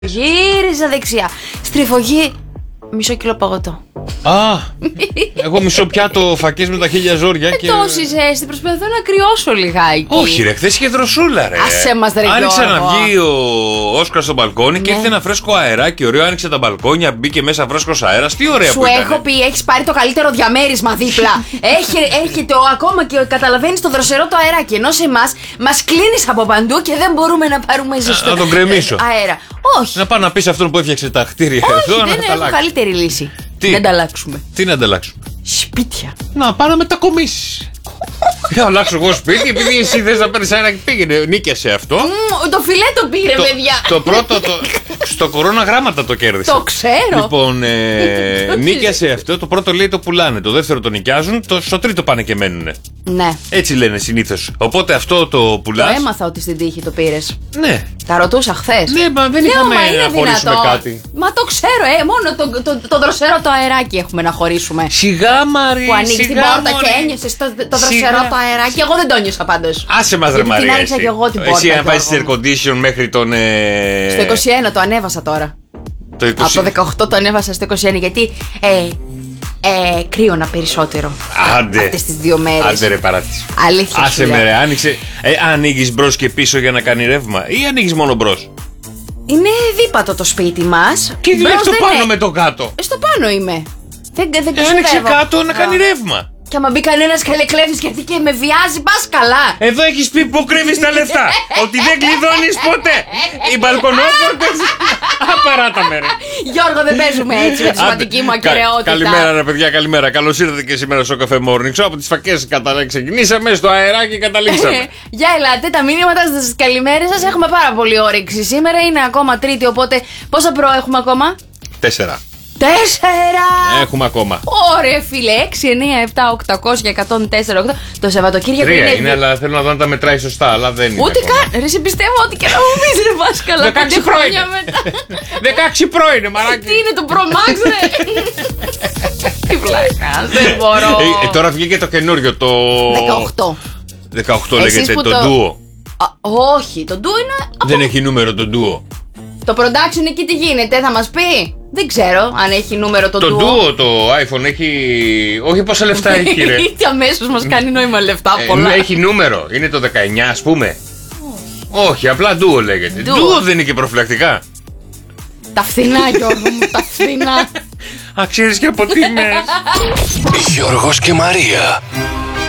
Γύριζα δεξιά. Στριφογή, μισό κιλό παγωτό. Α, εγώ μισό πιάτο φακές με τα χίλια ζόρια και... Τόση ζέστη, προσπαθώ να κρυώσω λιγάκι. Όχι ρε, χθες είχε δροσούλα ρε. Άσε μας ρε Γιώργο. Άνοιξε να βγει ο Όσκαρ στο μπαλκόνι και ήρθε ένα φρέσκο αεράκι ωραίο, άνοιξε τα μπαλκόνια, μπήκε μέσα φρέσκος αέρας, τι ωραία που ήταν. Σου έχω πει, έχεις πάρει το καλύτερο διαμέρισμα δίπλα. Έρχεται ακόμα και καταλαβαίνεις το δροσερό το αεράκι, ενώ σε εμάς μας κλείνεις από παντού και δεν μπορούμε να πάρουμε ζεστό να τον κρεμίσω. αέρα. Όχι. Να πάω να πεις αυτόν που έφτιαξε τα κτίρια εδώ. Όχι, δεν έχω καλύτερη λύση. Τι? Δεν τα αλλάξουμε. Τι να ανταλλάξουμε? Σπίτια. Να πάω να μετακομίσεις. Θα αλλάξω εγώ σπίτι, επειδή εσύ θες να παίρνεις αέρα και πήγαινε. Νίκιασε αυτό. Το φιλέτο πήρε, παιδιά. Το πρώτο, στο κορώνα γράμματα το κέρδισε. Το ξέρω. Λοιπόν, νίκιασε αυτό. Το πρώτο λέει το πουλάνε. Το δεύτερο το νοικιάζουν. Στο τρίτο πάνε και μένουνε. Ναι. Έτσι λένε συνήθως. Οπότε αυτό το πουλάς. Το έμαθα ότι στην τύχη το πήρες. Ναι. Τα ρωτούσα χθες. Ναι, μα δεν είχαμε να χωρίσουμε κάτι. Μα το ξέρω, μόνο το δροσερό το αεράκι έχουμε να χωρίσουμε. Σιγά Μαρία. Που ανοίγει την πόρτα και ένιωσες το δροσερό το αεράκι. Εγώ δεν το νιώσα πάντως. Άσε μας ρε Μαρία. Την άνοιξα και εγώ την πόρτα. Εσύ αν βάζεις air condition μέχρι τον. Στο 21 το ανέβασα τώρα. Από το 18 το ανέβασα στο 21 γιατί κρύωνα περισσότερο. Άντε. Αυτές τις 2 μέρες. Άντε ρε παράτηση. Αλήθεια. Άσε με ρε, άνοιξε. Ανοίγεις μπρος και πίσω για να κάνει ρεύμα ή ανοίγεις μόνο μπρος? Είναι δίπατο το σπίτι μας. Και τι στο πάνω με το κάτω? Στο πάνω είμαι. Δεν άνοιξε κάτω να κάνει ρεύμα. Και άμα μπει κανένας καλεκλέφτης και με βιάζει, πας καλά. Εδώ έχεις πει που κρύβεις τα λεφτά. Ότι δεν κλειδώνεις ποτέ. Οι μπαλκονόπορτες. Απαράτα με ρε. Γιώργο, δεν παίζουμε έτσι με τη σωματική μου ακεραιότητα. Καλημέρα ρε παιδιά, καλημέρα. Καλώς ήρθατε και σήμερα στο Cafe Morning Show. Από τις φακές ξεκινήσαμε, στο αεράκι καταλήξαμε. Για ελάτε, τα μηνύματα στις καλημέρες σας. Έχουμε πάρα πολύ όρεξη. Σήμερα είναι ακόμα Τρίτη, οπότε πόσα προ έχουμε ακόμα? 4. 4! Έχουμε ακόμα. Ωραία, φίλε. 6, 9, 7, 800 και 104, 8. Το Σαββατοκύριακο 3 είναι. Είναι, αλλά θέλω να δω αν τα μετράει σωστά. Αλλά δεν είναι. Ούτε καν. Ρε, σε πιστεύω ότι και να μου πεις ρε Βάσκαλα. 16 προ είναι. 16 προ είναι, μαράκι. Τι είναι το Pro Max, ρε. Τι βλάκα, δεν μπορώ. Τώρα βγήκε το καινούριο, το. 18. 18 λέγεται, το Duo. Όχι, το Duo είναι. Δεν έχει νούμερο το Duo. Το production εκεί τι γίνεται, θα μας πει? Δεν ξέρω αν έχει νούμερο το Duo. Το Duo, το iPhone έχει. Όχι πόσα λεφτά έχει, ρε. Τι αμέσως μας κάνει νόημα λεφτά πολλά. Έχει νούμερο, είναι το 19, ας πούμε. Όχι, απλά Duo λέγεται. Duo δεν είναι και προφυλακτικά. Τα φθηνά, Γιώργο μου, τα φθηνά. Ξέρεις και από τιμές. Γιώργος και Μαρία.